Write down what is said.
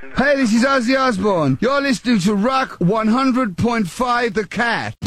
Hey, this is Ozzy Osbourne. You're listening to Rock 100.5 The Cat.